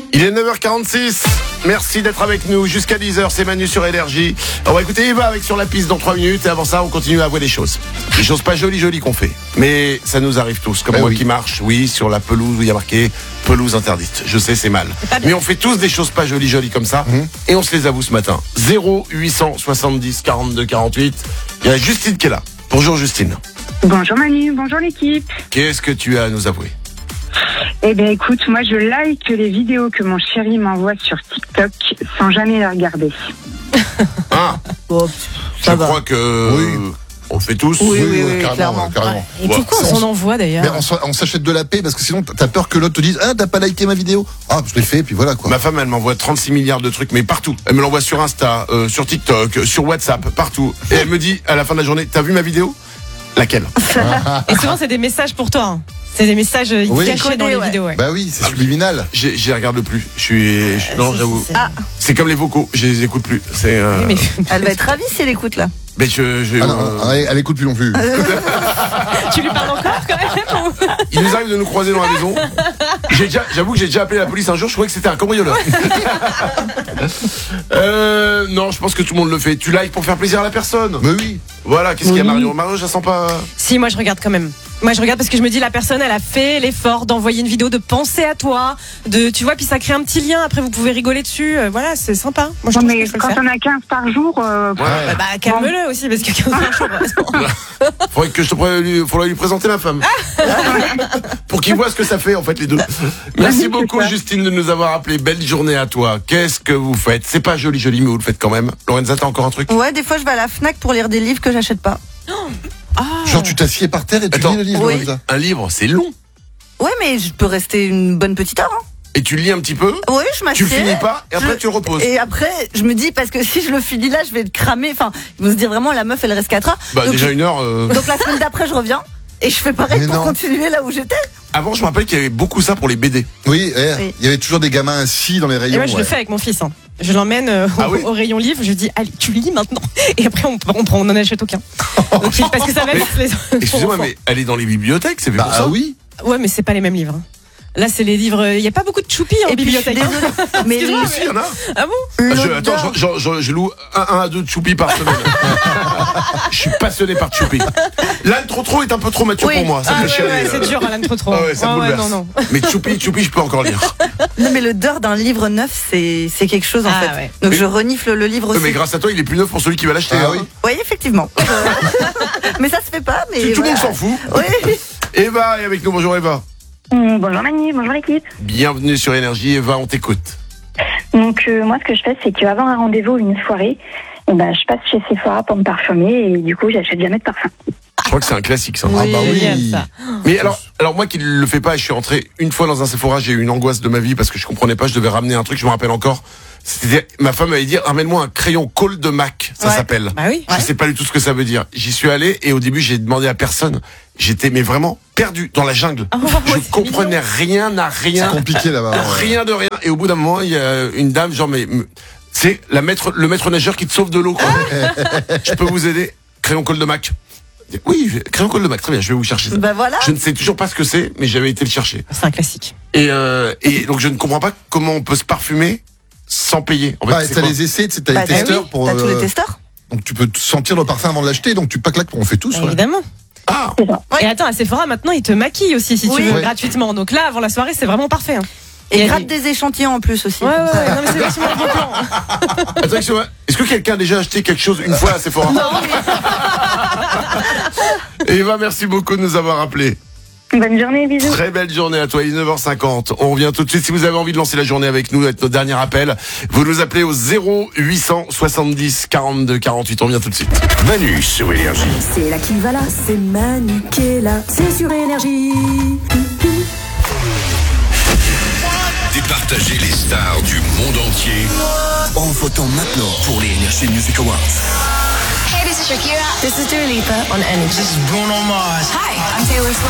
Il est 9h46. Merci d'être avec nous jusqu'à 10h. C'est Manu sur Énergie. On va écouter Eva avec Sur la piste dans 3 minutes. Et avant ça, on continue à voir des choses. Des choses pas jolies qu'on fait. Mais ça nous arrive tous. Comme moi qui marche, sur la pelouse où il y a marqué pelouse interdite. Je sais, c'est mal. Mais on fait tous des choses pas jolies comme ça. Et on se les avoue ce matin. 0870 42 48. Il y a Justine qui est là. Bonjour Justine. Bonjour Manu, bonjour l'équipe. Qu'est-ce que tu as à nous avouer? Eh bien écoute, moi je like les vidéos que mon chéri m'envoie sur TikTok sans jamais les regarder. Ah, je crois que on le fait tous. Oui, clairement. Ouais. Et pourquoi on s'en envoie d'ailleurs? Mais on s'achète de la paix parce que sinon t'as peur que l'autre te dise t'as pas liké ma vidéo. Ah, je l'ai fait, puis voilà quoi. Ma femme, elle m'envoie 36 milliards de trucs, mais partout. Elle me l'envoie sur Insta, sur TikTok, sur WhatsApp, partout. Et elle me dit à la fin de la journée, t'as vu ma vidéo? Laquelle? Et souvent c'est des messages pour toi. Hein. C'est des messages cachés dans les vidéos. Ouais. Bah oui, c'est subliminal. J'y regarde plus. Non, j'avoue. C'est comme les vocaux, je les écoute plus. C'est. Mais... Elle va être ravie si elle écoute là. Mais elle écoute plus non plus. Tu lui parles encore quand même? Il nous arrive de nous croiser dans la maison. J'avoue que j'ai déjà appelé la police un jour. Je croyais que c'était un cambrioleur. Non, je pense que tout le monde le fait. Tu likes pour faire plaisir à la personne. Mais oui. Voilà. Qu'est-ce qu'il y a, Mario? Mario, je la sens pas. Si, moi je regarde quand même. Moi je regarde parce que je me dis la personne elle a fait l'effort d'envoyer une vidéo, de penser à toi, tu vois, puis ça crée un petit lien, après vous pouvez rigoler dessus, voilà, c'est sympa. Moi je trouve mais quand on a 15 par jour, calme-le aussi parce que 15 par jour. Faudrait lui présenter ma femme. Pour qu'il voit ce que ça fait en fait les deux. Merci beaucoup Justine de nous avoir appelé. Belle journée à toi. Qu'est-ce que vous faites? C'est pas joli mais vous le faites quand même. Lorenza, t'as encore un truc? Ouais, des fois je vais à la Fnac pour lire des livres que j'achète pas. Genre tu t'assieds par terre et tu lis le livre. Oui. Lorenza. Un livre, c'est long. Ouais, mais je peux rester une bonne petite heure. Hein. Et tu lis un petit peu? Oui, je m'assieds. Tu finis pas et après tu le reposes. Et après, je me dis, parce que si je le finis là, je vais le cramer. Enfin, ils vont se dire vraiment, la meuf, elle reste 4 heures. Bah donc, déjà 1 heure. Donc la semaine d'après, je reviens. Et je fais pareil pour continuer là où j'étais. Avant, je me rappelle qu'il y avait beaucoup ça pour les BD. Oui, il y avait toujours des gamins assis dans les rayons. Et moi, je le fais avec mon fils. Hein. Je l'emmène au rayon livre. Je dis, allez, tu lis maintenant. Et après, on n'en achète aucun. Donc, parce que ça va vite les. Excusez-moi, mais aller dans les bibliothèques, c'est fait pour ça. Oui. Ouais, mais c'est pas les mêmes livres. Là, c'est les livres. Il n'y a pas beaucoup de choupi en bibliothèque. Mais il y en a. Ah bon? Je loue 1 à 2 choupi par semaine. Je suis passionné par choupi. L'âne trop est un peu trop mature pour moi. Ça me fait chialer. C'est dur, l'âne trop. Ah ouais, ça me bouleverse. Non. Mais choupi, je peux encore lire. Non, mais l'odeur d'un livre neuf, c'est quelque chose en fait. Ouais. Donc je renifle le livre aussi. Mais grâce à toi, il est plus neuf pour celui qui va l'acheter. Oui, effectivement. Mais ça se fait pas. Mais tout le monde s'en fout. Oui. Eva est avec nous. Bonjour Eva. Bonjour Manu, bonjour l'équipe. Bienvenue sur Énergie. Eva, on t'écoute. Donc moi ce que je fais c'est qu'avant un rendez-vous ou une soirée, je passe chez Sephora pour me parfumer et du coup j'achète jamais de parfum. Je crois que c'est un classique ça. Oui. Ça. Mais alors moi qui le fais pas, je suis rentré une fois dans un Sephora, j'ai eu une angoisse de ma vie parce que je comprenais pas, je devais ramener un truc, je me rappelle encore. C'était ma femme m'avait dit ramène-moi un crayon Colle de Mac, ça s'appelle. Bah oui. Je sais pas du tout ce que ça veut dire. J'y suis allé et au début j'ai demandé à personne. J'étais mais vraiment perdu dans la jungle. Je comprenais rien à rien. C'est compliqué là-bas. Rien de rien. Et au bout d'un moment, il y a une dame genre c'est le maître nageur qui te sauve de l'eau quoi. Je peux vous aider? Crayon Colle de Mac. Oui, crayon Colle de Mac, très bien, je vais vous chercher ça. Bah voilà. Je ne sais toujours pas ce que c'est, mais j'avais été le chercher. C'est un classique. Et donc je ne comprends pas comment on peut se parfumer sans payer. En fait, t'as les essais, t'as les testeurs pour. T'as tous les testeurs. Donc tu peux sentir le parfum avant de l'acheter, donc tu pas claques, on fait tous. Évidemment. Ah. Et attends, à Sephora maintenant ils te maquillent aussi si tu veux gratuitement. Donc là avant la soirée c'est vraiment parfait. Hein. Et gratte des échantillons en plus aussi. Ouais. Non mais c'est vachement un bon plan. Attends, est-ce que quelqu'un a déjà acheté quelque chose une fois à Sephora? Non. Eva, merci beaucoup de nous avoir appelés. Bonne journée, bisous. Très belle journée à toi, il est 9h50. On revient tout de suite. Si vous avez envie de lancer la journée avec nous, être notre dernier appel, vous nous appelez au 0870 42 48. On revient tout de suite. Manu sur Énergie. C'est là qui va là, c'est Manu qui est là, c'est sur Énergie. Départager les stars du monde entier en votant maintenant pour les Energy Music Awards. Hey, this is Shakira. This is Dua Lipa on Energy. This is Bruno Mars. Hi, I'm Taylor Swift.